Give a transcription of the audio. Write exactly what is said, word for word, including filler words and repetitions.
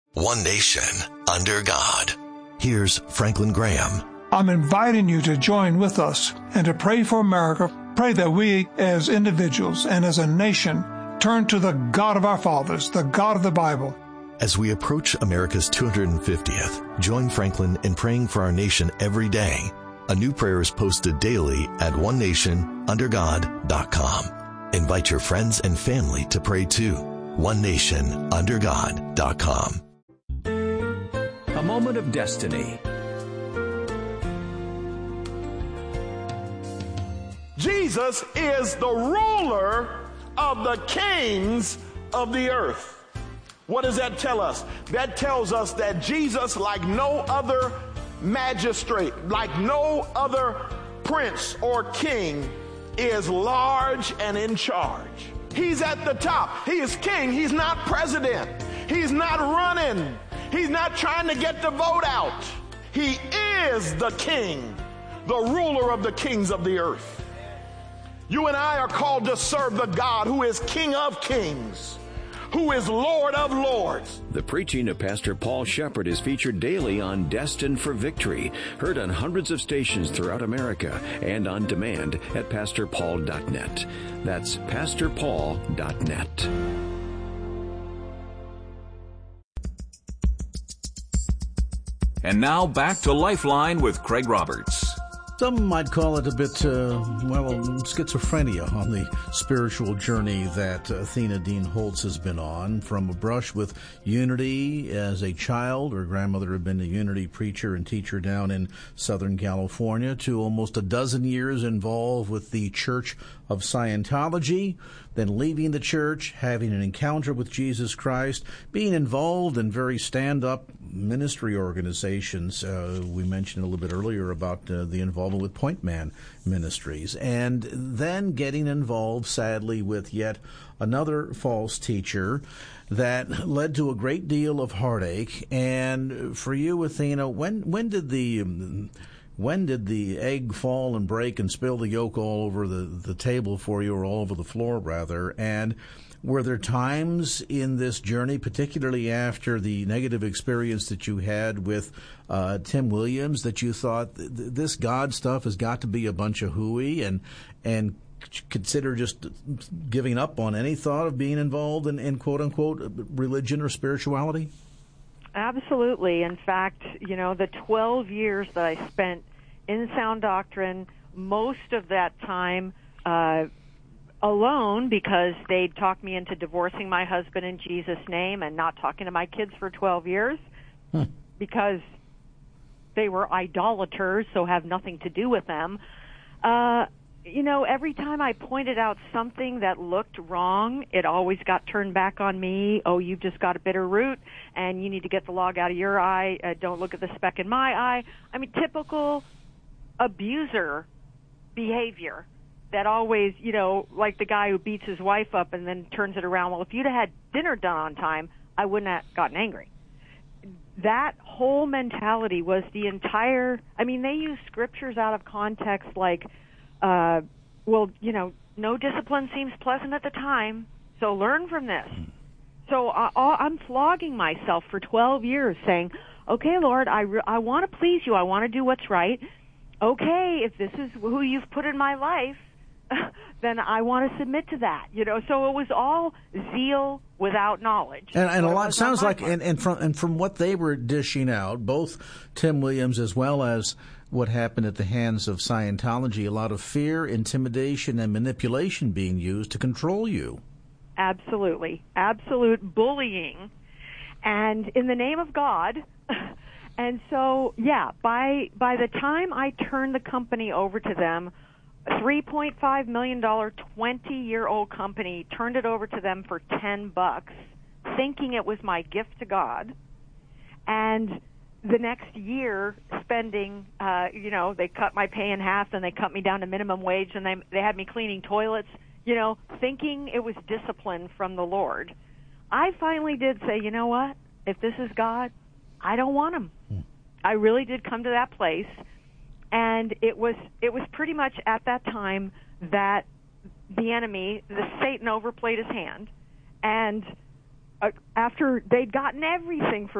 One nation under God. Here's Franklin Graham. I'm inviting you to join with us and to pray for America. Pray that we as individuals and as a nation turn to the God of our fathers, the God of the Bible. As we approach America's two hundred fiftieth, join Franklin in praying for our nation every day. A new prayer is posted daily at one nation under god dot com. Invite your friends and family to pray too. one nation under god dot com. A moment of destiny. Jesus is the ruler of the kings of the earth. What does that tell us? That tells us that Jesus, like no other magistrate, like no other prince or king, is large and in charge. He's at the top. He is king. He's not president. He's not running. He's not trying to get the vote out. He is the king, the ruler of the kings of the earth. You and I are called to serve the God who is King of kings, who is Lord of lords. The preaching of Pastor Paul Shepherd is featured daily on Destined for Victory, heard on hundreds of stations throughout America and on demand at pastor paul dot net. That's pastor paul dot net. And now back to Lifeline with Craig Roberts. Some might call it a bit, uh, well, schizophrenia on the spiritual journey that Athena Dean Holtz has been on. From a brush with Unity as a child, her grandmother had been a Unity preacher and teacher down in Southern California, to almost a dozen years involved with the Church of Scientology, then leaving the church, having an encounter with Jesus Christ, being involved in very stand-up ministry organizations. Uh, we mentioned a little bit earlier about uh, the involvement with Point Man Ministries, and then getting involved, sadly, with yet another false teacher that led to a great deal of heartache. And for you, Athena, when when did the um, when did the egg fall and break and spill the yolk all over the, the table for you, or all over the floor, rather? And were there times in this journey, particularly after the negative experience that you had with uh, Tim Williams, that you thought th- this God stuff has got to be a bunch of hooey, and and consider just giving up on any thought of being involved in, in quote-unquote religion or spirituality? Absolutely. In fact, you know, the twelve years that I spent in sound doctrine, most of that time uh, alone, because they'd talk me into divorcing my husband in Jesus' name and not talking to my kids for twelve years hmm. because they were idolaters, so have nothing to do with them. Uh, you know, every time I pointed out something that looked wrong, it always got turned back on me. Oh, you've just got a bitter root, and you need to get the log out of your eye. Uh, don't look at the speck in my eye. I mean, typical abuser behavior that always, you know, like the guy who beats his wife up and then turns it around. Well, if you'd have had dinner done on time, I wouldn't have gotten angry. That whole mentality was the entire, I mean, they use scriptures out of context like, uh, well, you know, no discipline seems pleasant at the time, so learn from this. So uh, I'm flogging myself for twelve years saying, okay, Lord, I, re- I want to please you. I want to do what's right. Okay, if this is who you've put in my life, then I want to submit to that. You know, so it was all zeal without knowledge. And, and a lot sounds like, and, and from and from what they were dishing out, both Tim Williams as well as what happened at the hands of Scientology, a lot of fear, intimidation, and manipulation being used to control you. Absolutely. Absolute bullying. And in the name of God. And so, yeah, by by the time I turned the company over to them, three point five million dollars, twenty-year-old company, turned it over to them for ten bucks, thinking it was my gift to God. And the next year, spending, uh, you know, they cut my pay in half, and they cut me down to minimum wage, and they they had me cleaning toilets, you know, thinking it was discipline from the Lord. I finally did say, you know what? If this is God, I don't want him. Hmm. I really did come to that place. And it was it was pretty much at that time that the enemy, the Satan, overplayed his hand. And uh, after they'd gotten everything for